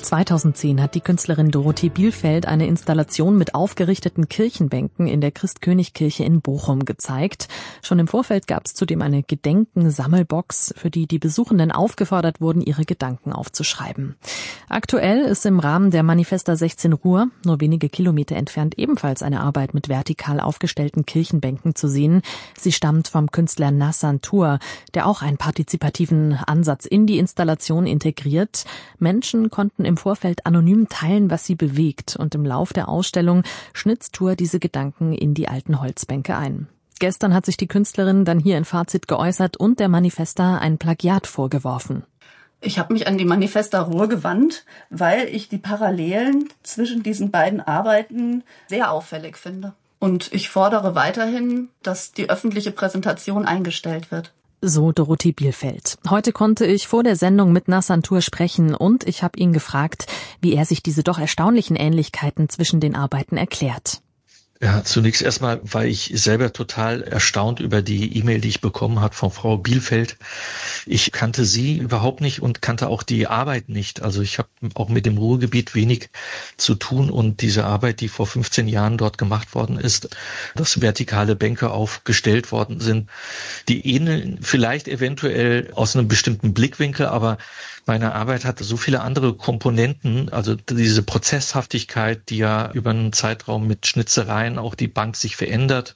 2010 hat die Künstlerin Dorothee Bielfeld eine Installation mit aufgerichteten Kirchenbänken in der Christ-König-Kirche in Bochum gezeigt. Schon im Vorfeld gab es zudem eine Gedenken-Sammelbox, für die die Besuchenden aufgefordert wurden, ihre Gedanken aufzuschreiben. Aktuell ist im Rahmen der Manifesta 16 Ruhr, nur wenige Kilometer entfernt, ebenfalls eine Arbeit mit vertikal aufgestellten Kirchenbänken zu sehen. Sie stammt vom Künstler Nassan Tour, der auch einen partizipativen Ansatz in die Installation integriert. Menschen konnten im Vorfeld anonym teilen, was sie bewegt, und im Lauf der Ausstellung schnitzt Tour diese Gedanken in die alten Holzbänke ein. Gestern hat sich die Künstlerin dann hier in Fazit geäußert und der Manifesta ein Plagiat vorgeworfen. Ich habe mich an die Manifesta Ruhr gewandt, weil ich die Parallelen zwischen diesen beiden Arbeiten sehr auffällig finde. Und ich fordere weiterhin, dass die öffentliche Präsentation eingestellt wird. So Dorothee Bielfeld. Heute konnte ich vor der Sendung mit Nassan Tour sprechen und ich habe ihn gefragt, wie er sich diese doch erstaunlichen Ähnlichkeiten zwischen den Arbeiten erklärt. Ja, zunächst erstmal war ich selber total erstaunt über die E-Mail, die ich bekommen habe von Frau Bielfeld. Ich kannte sie überhaupt nicht und kannte auch die Arbeit nicht. Also ich habe auch mit dem Ruhrgebiet wenig zu tun und diese Arbeit, die vor 15 Jahren dort gemacht worden ist, dass vertikale Bänke aufgestellt worden sind, die ähneln vielleicht eventuell aus einem bestimmten Blickwinkel, aber meine Arbeit hat so viele andere Komponenten, also diese Prozesshaftigkeit, die ja über einen Zeitraum mit Schnitzereien auch die Bank sich verändert.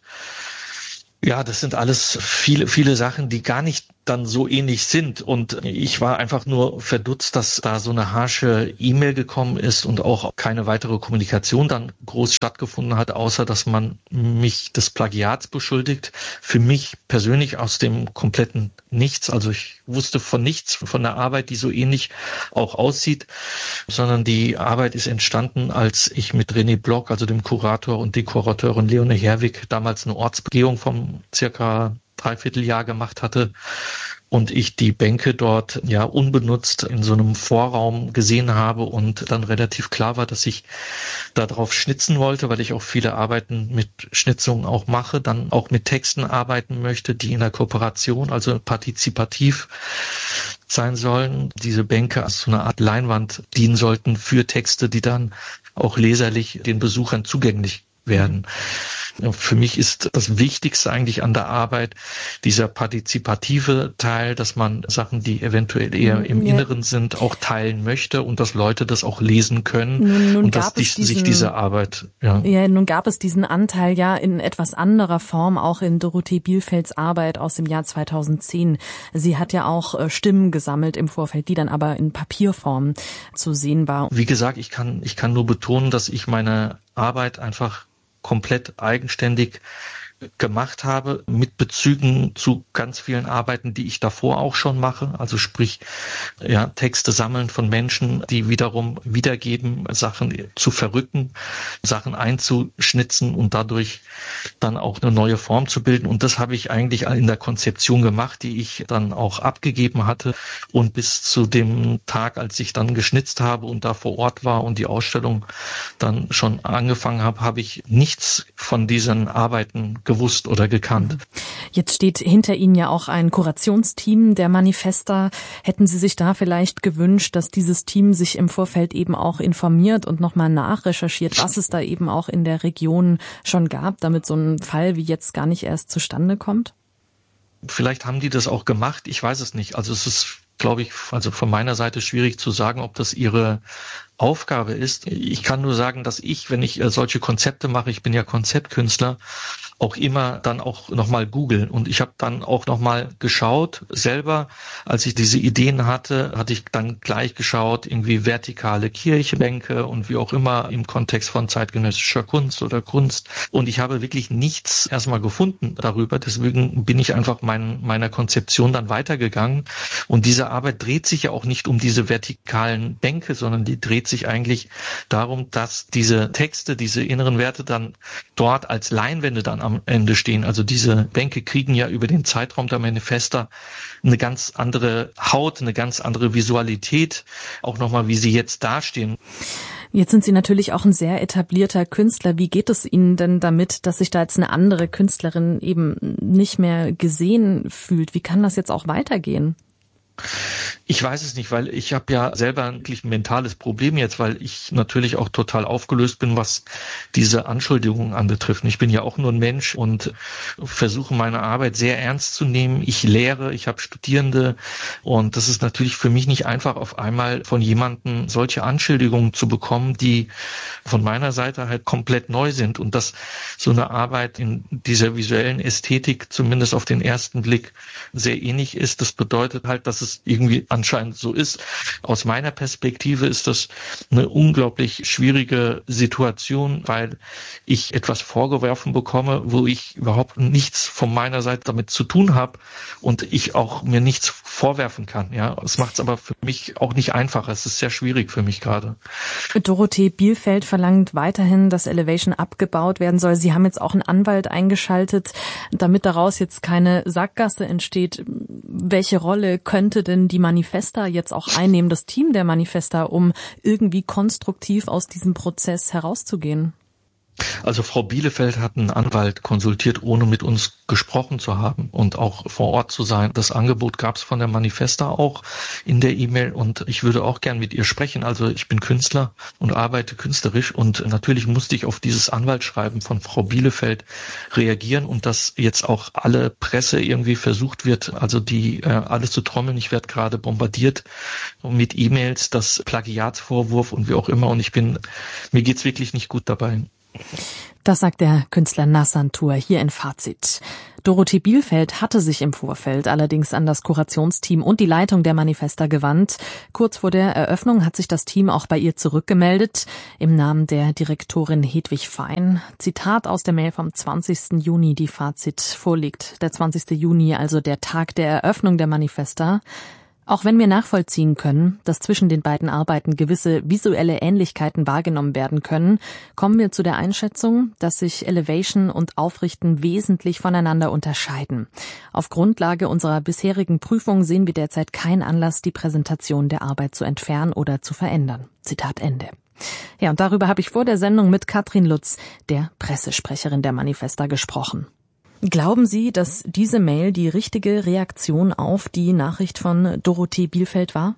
Ja, das sind alles viele Sachen, die gar nicht dann so ähnlich sind. Und ich war einfach nur verdutzt, dass da so eine harsche E-Mail gekommen ist und auch keine weitere Kommunikation dann groß stattgefunden hat, außer dass man mich des Plagiats beschuldigt. Für mich persönlich aus dem kompletten Nichts. Also ich wusste von nichts, von der Arbeit, die so ähnlich auch aussieht, sondern die Arbeit ist entstanden, als ich mit René Block, also dem Kurator und Dekorateurin Leone Herwig, damals eine Ortsbegehung vom circa Dreivierteljahr gemacht hatte und ich die Bänke dort ja unbenutzt in so einem Vorraum gesehen habe und dann relativ klar war, dass ich da drauf schnitzen wollte, weil ich auch viele Arbeiten mit Schnitzungen auch mache, dann auch mit Texten arbeiten möchte, die in der Kooperation, also partizipativ sein sollen. Diese Bänke als so eine Art Leinwand dienen sollten für Texte, die dann auch leserlich den Besuchern zugänglich werden. Für mich ist das Wichtigste eigentlich an der Arbeit dieser partizipative Teil, dass man Sachen, die eventuell eher im Inneren sind, auch teilen möchte und dass Leute das auch lesen können nun und dass sich diese Arbeit... Nun gab es diesen Anteil ja in etwas anderer Form, auch in Dorothee Bielfelds Arbeit aus dem Jahr 2010. Sie hat ja auch Stimmen gesammelt im Vorfeld, die dann aber in Papierform zu sehen war. Wie gesagt, ich kann nur betonen, dass ich meine Arbeit einfach komplett eigenständig gemacht habe, mit Bezügen zu ganz vielen Arbeiten, die ich davor auch schon mache. Also sprich, ja, Texte sammeln von Menschen, die wiederum wiedergeben, Sachen zu verrücken, Sachen einzuschnitzen und dadurch dann auch eine neue Form zu bilden. Und das habe ich eigentlich in der Konzeption gemacht, die ich dann auch abgegeben hatte. Und bis zu dem Tag, als ich dann geschnitzt habe und da vor Ort war und die Ausstellung dann schon angefangen habe, habe ich nichts von diesen Arbeiten gewusst oder gekannt. Jetzt steht hinter Ihnen ja auch ein Kurationsteam der Manifesta. Hätten Sie sich da vielleicht gewünscht, dass dieses Team sich im Vorfeld eben auch informiert und nochmal nachrecherchiert, was es da eben auch in der Region schon gab, damit so ein Fall wie jetzt gar nicht erst zustande kommt? Vielleicht haben die das auch gemacht, ich weiß es nicht. Also es ist, glaube ich, also von meiner Seite schwierig zu sagen, ob das ihre Aufgabe ist. Ich kann nur sagen, dass ich, wenn ich solche Konzepte mache, ich bin ja Konzeptkünstler, auch immer dann auch nochmal googeln. Und ich habe dann auch nochmal geschaut, selber, als ich diese Ideen hatte, hatte ich dann gleich geschaut, irgendwie vertikale Kirchenbänke und wie auch immer im Kontext von zeitgenössischer Kunst oder Kunst. Und ich habe wirklich nichts erstmal gefunden darüber. Deswegen bin ich einfach meiner Konzeption dann weitergegangen. Und diese Arbeit dreht sich ja auch nicht um diese vertikalen Bänke, sondern die dreht sich eigentlich darum, dass diese Texte, diese inneren Werte dann dort als Leinwände dann am Ende stehen. Also diese Bänke kriegen ja über den Zeitraum der Manifesta eine ganz andere Haut, eine ganz andere Visualität, auch nochmal, wie sie jetzt dastehen. Jetzt sind Sie natürlich auch ein sehr etablierter Künstler. Wie geht es Ihnen denn damit, dass sich da jetzt eine andere Künstlerin eben nicht mehr gesehen fühlt? Wie kann das jetzt auch weitergehen? Ich weiß es nicht, weil ich habe ja selber wirklich ein mentales Problem jetzt, weil ich natürlich auch total aufgelöst bin, was diese Anschuldigungen anbetrifft. Ich bin ja auch nur ein Mensch und versuche meine Arbeit sehr ernst zu nehmen. Ich lehre, ich habe Studierende und das ist natürlich für mich nicht einfach, auf einmal von jemandem solche Anschuldigungen zu bekommen, die von meiner Seite halt komplett neu sind und dass so eine Arbeit in dieser visuellen Ästhetik zumindest auf den ersten Blick sehr ähnlich ist. Das bedeutet halt, dass es irgendwie anscheinend so ist. Aus meiner Perspektive ist das eine unglaublich schwierige Situation, weil ich etwas vorgeworfen bekomme, wo ich überhaupt nichts von meiner Seite damit zu tun habe und ich auch mir nichts vorwerfen kann. Ja, es macht es aber für mich auch nicht einfacher. Es ist sehr schwierig für mich gerade. Dorothee Bielfeld verlangt weiterhin, dass Elevation abgebaut werden soll. Sie haben jetzt auch einen Anwalt eingeschaltet, damit daraus jetzt keine Sackgasse entsteht. Welche Rolle könnte denn die Manifesta jetzt auch einnehmen, das Team der Manifesta, um irgendwie konstruktiv aus diesem Prozess herauszugehen? Also Frau Bielefeld hat einen Anwalt konsultiert, ohne mit uns gesprochen zu haben und auch vor Ort zu sein. Das Angebot gab es von der Manifesta auch in der E-Mail und ich würde auch gern mit ihr sprechen. Also ich bin Künstler und arbeite künstlerisch und natürlich musste ich auf dieses Anwaltsschreiben von Frau Bielefeld reagieren und dass jetzt auch alle Presse irgendwie versucht wird, also die alles zu trommeln. Ich werde gerade bombardiert mit E-Mails, das Plagiatsvorwurf und wie auch immer und mir geht's wirklich nicht gut dabei. Das sagt der Künstler Nassantur hier in Fazit. Dorothee Bielfeld hatte sich im Vorfeld allerdings an das Kurationsteam und die Leitung der Manifesta gewandt. Kurz vor der Eröffnung hat sich das Team auch bei ihr zurückgemeldet, im Namen der Direktorin Hedwig Fein. Zitat aus der Mail vom 20. Juni, die Fazit vorliegt. Der 20. Juni, also der Tag der Eröffnung der Manifesta. Auch wenn wir nachvollziehen können, dass zwischen den beiden Arbeiten gewisse visuelle Ähnlichkeiten wahrgenommen werden können, kommen wir zu der Einschätzung, dass sich Elevation und Aufrichten wesentlich voneinander unterscheiden. Auf Grundlage unserer bisherigen Prüfung sehen wir derzeit keinen Anlass, die Präsentation der Arbeit zu entfernen oder zu verändern. Zitat Ende. Ja, und darüber habe ich vor der Sendung mit Katrin Lutz, der Pressesprecherin der Manifesta, gesprochen. Glauben Sie, dass diese Mail die richtige Reaktion auf die Nachricht von Dorothee Bielfeld war?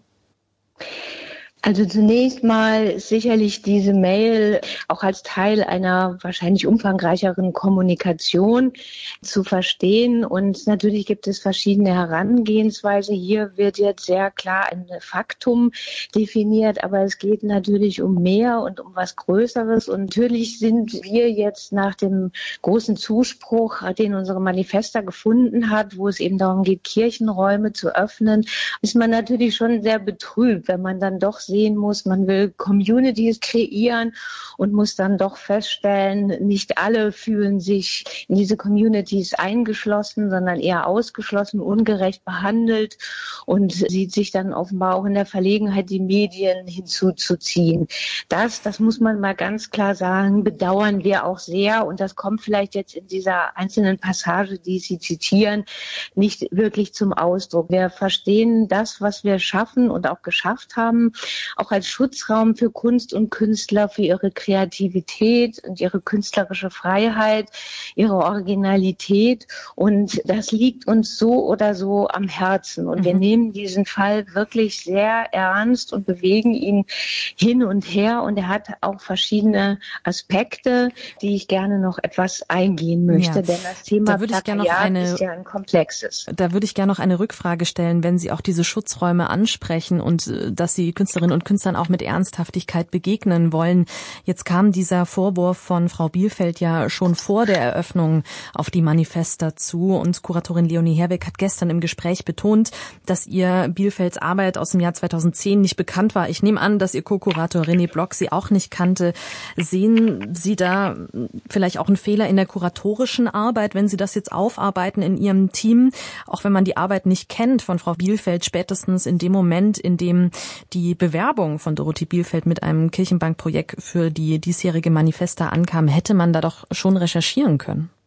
Also zunächst mal ist sicherlich diese Mail auch als Teil einer wahrscheinlich umfangreicheren Kommunikation zu verstehen. Und natürlich gibt es verschiedene Herangehensweise. Hier wird jetzt sehr klar ein Faktum definiert, aber es geht natürlich um mehr und um was Größeres. Und natürlich sind wir jetzt nach dem großen Zuspruch, den unsere Manifesta gefunden hat, wo es eben darum geht, Kirchenräume zu öffnen, ist man natürlich schon sehr betrübt, wenn man dann doch sehen muss, man will Communities kreieren und muss dann doch feststellen, nicht alle fühlen sich in diese Communities eingeschlossen, sondern eher ausgeschlossen, ungerecht behandelt und sieht sich dann offenbar auch in der Verlegenheit, die Medien hinzuzuziehen. Das muss man mal ganz klar sagen, bedauern wir auch sehr und das kommt vielleicht jetzt in dieser einzelnen Passage, die Sie zitieren, nicht wirklich zum Ausdruck. Wir verstehen das, was wir schaffen und auch geschafft haben, auch als Schutzraum für Kunst und Künstler, für ihre Kreativität und ihre künstlerische Freiheit, ihre Originalität. Und das liegt uns so oder so am Herzen. Und wir nehmen diesen Fall wirklich sehr ernst und bewegen ihn hin und her. Und er hat auch verschiedene Aspekte, die ich gerne noch etwas eingehen möchte. Ja. Denn das Thema Plagiat ist ja ein komplexes. Da würde ich gerne noch eine Rückfrage stellen, wenn Sie auch diese Schutzräume ansprechen und dass Sie Künstlerinnen und Künstlern auch mit Ernsthaftigkeit begegnen wollen. Jetzt kam dieser Vorwurf von Frau Bielfeld ja schon vor der Eröffnung auf die Manifesta zu und Kuratorin Leonie Herwegh hat gestern im Gespräch betont, dass ihr Bielfelds Arbeit aus dem Jahr 2010 nicht bekannt war. Ich nehme an, dass ihr Co-Kurator René Block sie auch nicht kannte. Sehen Sie da vielleicht auch einen Fehler in der kuratorischen Arbeit, wenn Sie das jetzt aufarbeiten in Ihrem Team, auch wenn man die Arbeit nicht kennt von Frau Bielfeld, spätestens in dem Moment, in dem die Bewerbung von Dorothee Bielfeld mit einem Kirchenbankprojekt für die diesjährige Manifesta ankam, hätte man da doch schon recherchieren können?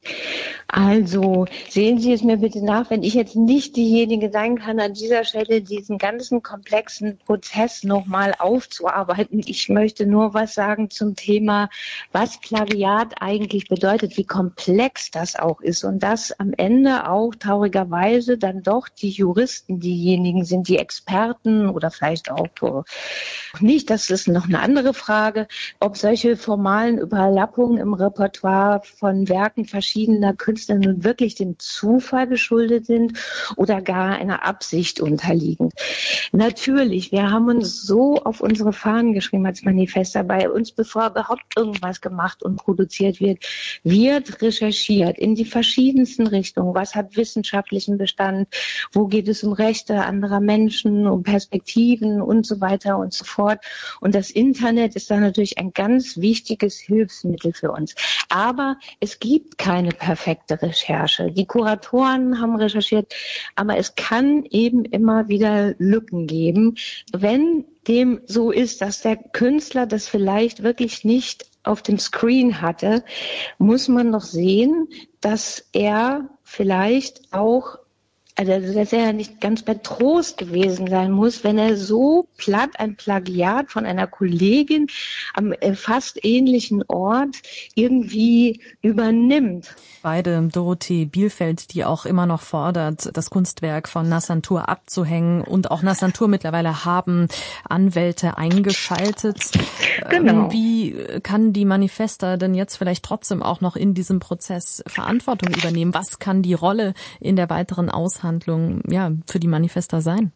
Also sehen Sie es mir bitte nach, wenn ich jetzt nicht diejenige sein kann, an dieser Stelle diesen ganzen komplexen Prozess nochmal aufzuarbeiten. Ich möchte nur was sagen zum Thema, was Plagiat eigentlich bedeutet, wie komplex das auch ist und dass am Ende auch traurigerweise dann doch die Juristen diejenigen sind, die Experten oder vielleicht auch nicht. Das ist noch eine andere Frage, ob solche formalen Überlappungen im Repertoire von Werken verschiedener Künstler nun wirklich dem Zufall geschuldet sind oder gar einer Absicht unterliegen. Natürlich, wir haben uns so auf unsere Fahnen geschrieben als Manifesta, bei uns, bevor überhaupt irgendwas gemacht und produziert wird recherchiert in die verschiedensten Richtungen. Was hat wissenschaftlichen Bestand? Wo geht es um Rechte anderer Menschen, um Perspektiven und so weiter und so fort. Und das Internet ist da natürlich ein ganz wichtiges Hilfsmittel für uns. Aber es gibt keine perfekte Recherche. Die Kuratoren haben recherchiert, aber es kann eben immer wieder Lücken geben, wenn dem so ist, dass der Künstler das vielleicht wirklich nicht auf dem Screen hatte, muss man doch sehen, dass er vielleicht auch, also dass er nicht ganz bei Trost gewesen sein muss, wenn er so platt ein Plagiat von einer Kollegin am fast ähnlichen Ort irgendwie übernimmt. Beide, Dorothee Bielfeld, die auch immer noch fordert, das Kunstwerk von Nassantur abzuhängen, und auch Nassantur mittlerweile haben Anwälte eingeschaltet. Genau. Wie kann die Manifesta denn jetzt vielleicht trotzdem auch noch in diesem Prozess Verantwortung übernehmen? Was kann die Rolle in der weiteren Aushandlung für die Manifesta sein?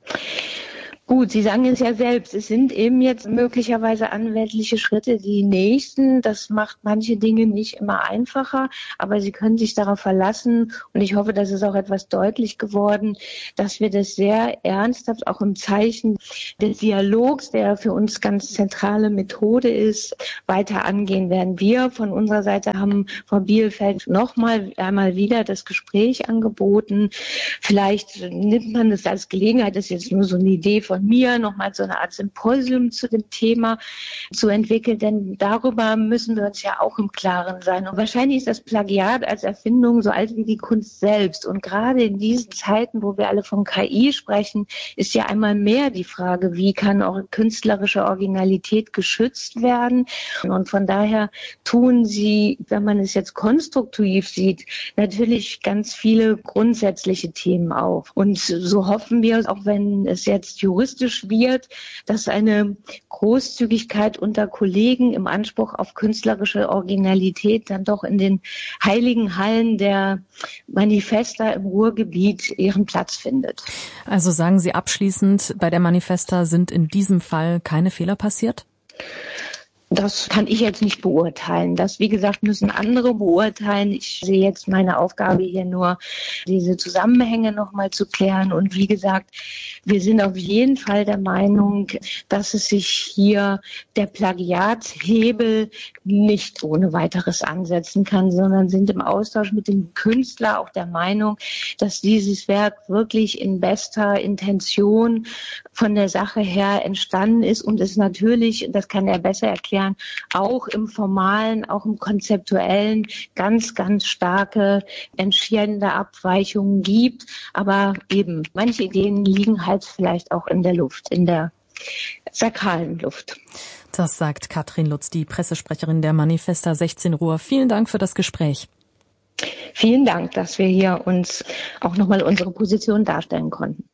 Gut, Sie sagen es ja selbst, es sind eben jetzt möglicherweise anwältliche Schritte die nächsten. Das macht manche Dinge nicht immer einfacher, aber Sie können sich darauf verlassen, und ich hoffe, das ist auch etwas deutlich geworden, dass wir das sehr ernsthaft auch im Zeichen des Dialogs, der für uns ganz zentrale Methode ist, weiter angehen werden. Wir von unserer Seite haben Frau Bielfeld einmal wieder das Gespräch angeboten. Vielleicht nimmt man das als Gelegenheit, das ist jetzt nur so eine Idee von mir, nochmal so eine Art Symposium zu dem Thema zu entwickeln, denn darüber müssen wir uns ja auch im Klaren sein. Und wahrscheinlich ist das Plagiat als Erfindung so alt wie die Kunst selbst. Und gerade in diesen Zeiten, wo wir alle von KI sprechen, ist ja einmal mehr die Frage, wie kann auch künstlerische Originalität geschützt werden? Und von daher tun sie, wenn man es jetzt konstruktiv sieht, natürlich ganz viele grundsätzliche Themen auf. Und so hoffen wir, auch wenn es jetzt juristisch wird, dass eine Großzügigkeit unter Kollegen im Anspruch auf künstlerische Originalität dann doch in den heiligen Hallen der Manifesta im Ruhrgebiet ihren Platz findet. Also sagen Sie abschließend, bei der Manifesta sind in diesem Fall keine Fehler passiert? Das kann ich jetzt nicht beurteilen. Das, wie gesagt, müssen andere beurteilen. Ich sehe jetzt meine Aufgabe hier nur, diese Zusammenhänge nochmal zu klären. Und wie gesagt, wir sind auf jeden Fall der Meinung, dass es sich hier der Plagiatshebel nicht ohne weiteres ansetzen kann, sondern sind im Austausch mit dem Künstler auch der Meinung, dass dieses Werk wirklich in bester Intention von der Sache her entstanden ist und es natürlich, das kann er besser erklären, auch im Formalen, auch im Konzeptuellen ganz, ganz starke, entscheidende Abweichungen gibt. Aber eben, manche Ideen liegen halt vielleicht auch in der Luft, in der sakralen Luft. Das sagt Katrin Lutz, die Pressesprecherin der Manifesta 16 Ruhr. Vielen Dank für das Gespräch. Vielen Dank, dass wir hier uns auch nochmal unsere Position darstellen konnten.